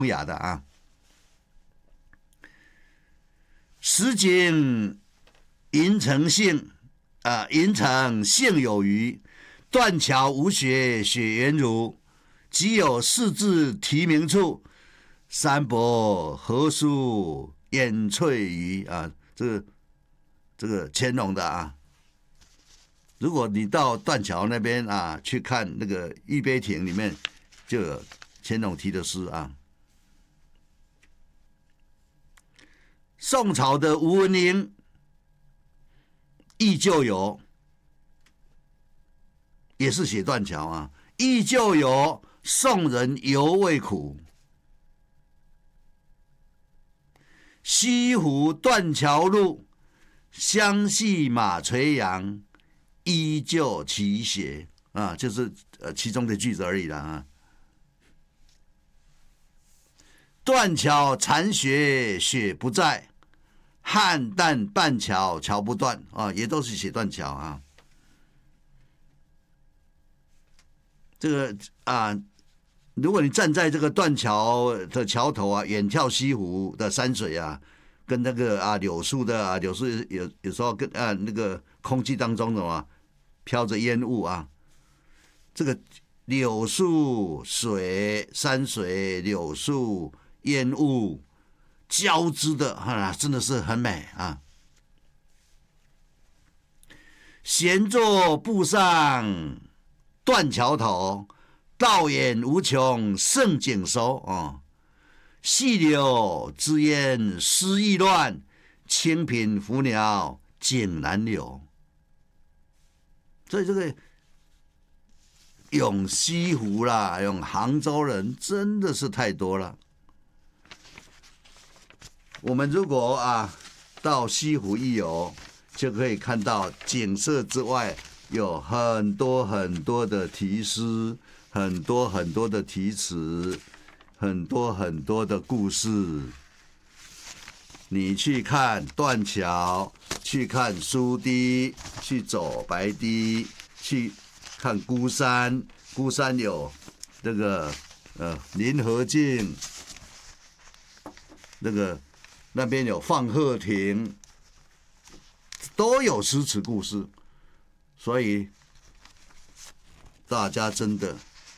雅的啊。时景银城性银城性有余，断桥无雪雪原如，即有四字题名处，山伯何处烟翠余啊，这个乾隆的啊。如果你到断桥那边啊去看那个御碑亭里面，就有乾隆题的诗啊。宋朝的吴文英忆旧游也是写断桥啊，忆旧游，宋人犹未苦。西湖断桥路，相系马垂杨，依旧其写啊，就是其中的句子而已啦啊。断桥残雪雪不在，汉旦半桥桥不断啊，也都是写断桥啊。这个啊，如果你站在这个断桥的桥头啊，远眺西湖的山水啊，跟那个啊柳树的啊，柳树有时候跟那个空气当中的嘛飘着烟雾啊，这个柳树水山水柳树烟雾交织的啊，真的是很美啊。闲坐步上断桥头，道远无穷胜景收啊。细柳枝烟诗意乱，清平浮鸟景难留。所以这个咏西湖啦，咏杭州人真的是太多了。我们如果到西湖一游，就可以看到景色之外有很多很多的题诗，很多很多的题词，很多很多的故事。你去看断桥，去看苏堤，去走白堤，去看孤山，孤山有这个临河镜，那边有放鹤亭，都有诗词故事。所以大家真的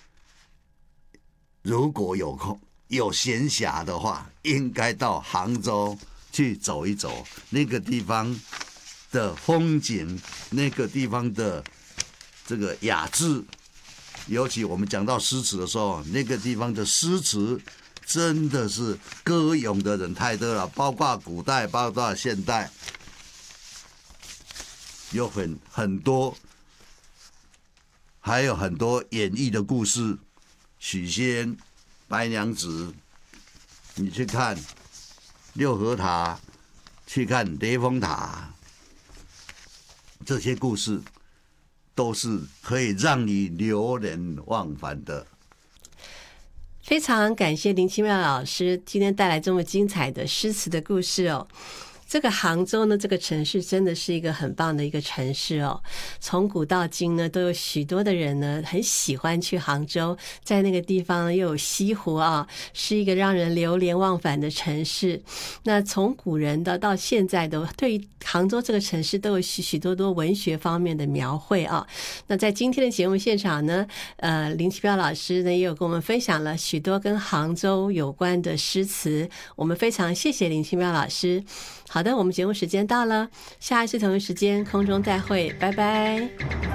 如果有空有闲暇的话，应该到杭州去走一走，那个地方的风景，那个地方的这个雅致，尤其我们讲到诗词的时候，那个地方的诗词真的是歌咏的人太多了，包括古代，包括现代，有很多，还有很多演绎的故事，许仙、白娘子，你去看六合塔，去看雷峰塔，这些故事都是可以让你流连忘返的。 非常感谢林奇妙老师今天带来这么精彩的诗词的故事哦。这个杭州呢，这个城市真的是一个很棒的一个城市哦。从古到今呢，都有许多的人呢很喜欢去杭州，在那个地方又有西湖啊，是一个让人流连忘返的城市。那从古人到现在的对于杭州这个城市都有许多文学方面的描绘啊。那在今天的节目现场呢，林奇彪老师呢也有跟我们分享了许多跟杭州有关的诗词，我们非常谢谢林奇彪老师。好的，我们节目时间到了，下一次同一时间空中再会，拜拜。